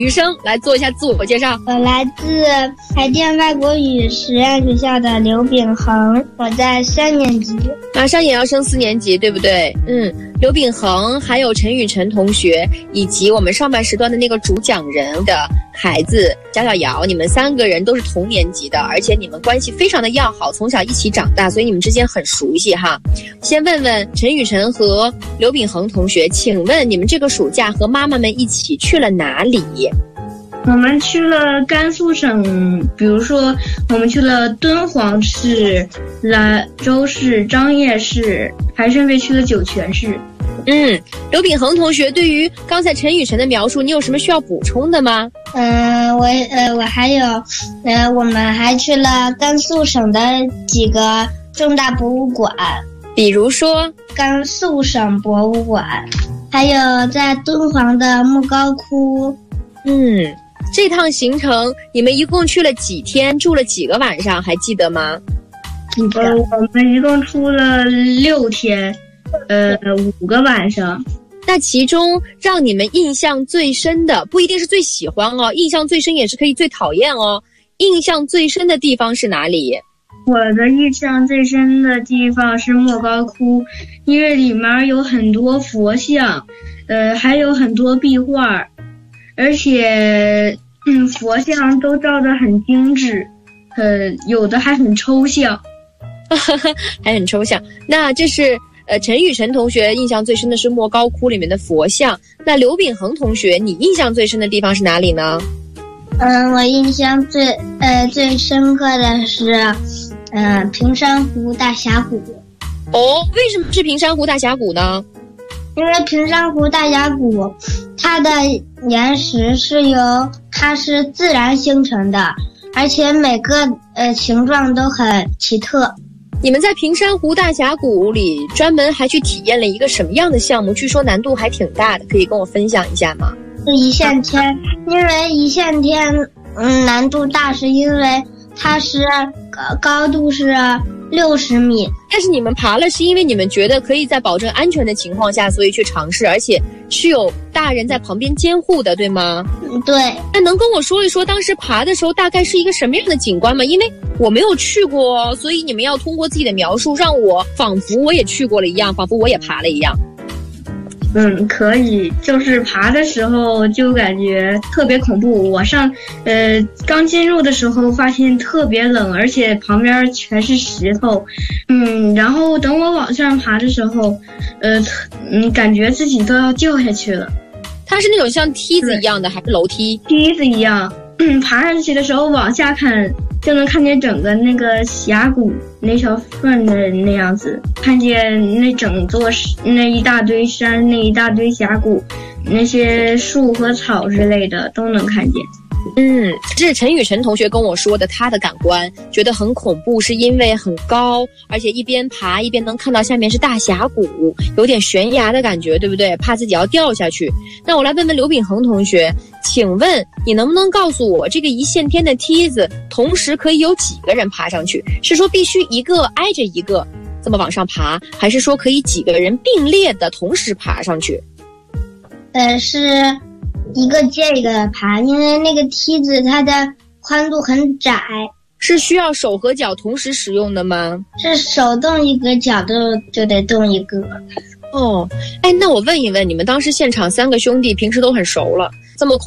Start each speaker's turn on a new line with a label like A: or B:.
A: 女生来做一下自我介绍。
B: 我来自海淀外国语实验学校的刘秉恒，我在3年级，
A: 马上也要升4年级，对不对？刘秉恒，还有陈雨辰同学，以及我们上半时段的那个主讲人的孩子贾小瑶，你们3个人都是同年级的，而且你们关系非常的要好，从小一起长大，所以你们之间很熟悉哈。先问问陈雨辰和刘秉恒同学，请问你们这个暑假和妈妈们一起去了哪里？
C: 我们去了甘肃省，比如说我们去了敦煌市、兰州市、张掖市，还顺便去了酒泉市。
A: 刘秉恒同学，对于刚才陈雨辰的描述，你有什么需要补充的吗？
B: 我还有，我们还去了甘肃省的几个重大博物馆，
A: 比如说
B: 甘肃省博物馆，还有在敦煌的莫高窟。
A: 这趟行程你们一共去了几天，住了几个晚上，还记得吗？
C: 我们一共住了6天，5个晚上。
A: 那其中让你们印象最深的，不一定是最喜欢哦，印象最深也是可以最讨厌哦。印象最深的地方是哪里？
C: 我的印象最深的地方是莫高窟，因为里面有很多佛像，还有很多壁画，而且佛像都照得很精致，有的还很抽象。
A: 还很抽象。那这是陈雨辰同学印象最深的是莫高窟里面的佛像。那刘秉恒同学，你印象最深的地方是哪里呢？
B: 我印象最深刻的是平山湖大峡谷。
A: 为什么是平山湖大峡谷呢？
B: 因为平山湖大峡谷它的岩石它是自然形成的，而且每个形状都很奇特。
A: 你们在平山湖大峡谷里专门还去体验了一个什么样的项目？据说难度还挺大的，可以跟我分享一下吗？
B: 是一线天，因为一线天难度大，是因为它是高度是60米。
A: 但是你们爬了是因为你们觉得可以在保证安全的情况下，所以去尝试，而且是有大人在旁边监护的，对吗？
B: 对。
A: 那能跟我说一说当时爬的时候大概是一个什么样的景观吗？因为我没有去过，所以你们要通过自己的描述让我仿佛我也去过了一样，仿佛我也爬了一样。
C: 可以，就是爬的时候就感觉特别恐怖。我刚进入的时候发现特别冷，而且旁边全是石头。然后等我往上爬的时候，感觉自己都要掉下去了。
A: 它是那种像梯子一样的还是楼梯？
C: 梯子一样。爬上去的时候往下看就能看见整个那个峡谷那条缝的那样子，看见那整座那一大堆山，那一大堆峡谷，那些树和草之类的都能看见。
A: 这是陈雨辰同学跟我说的，他的感官觉得很恐怖，是因为很高，而且一边爬一边能看到下面是大峡谷，有点悬崖的感觉，对不对？怕自己要掉下去。那我来问问刘秉恒同学，请问你能不能告诉我，这个一线天的梯子同时可以有几个人爬上去？是说必须一个挨着一个这么往上爬，还是说可以几个人并列的同时爬上去？
B: 是一个接一个的爬，因为那个梯子它的宽度很窄。
A: 是需要手和脚同时使用的吗？
B: 是手动一个，脚就得动一个。
A: 那我问一问，你们当时现场3个兄弟平时都很熟了，这么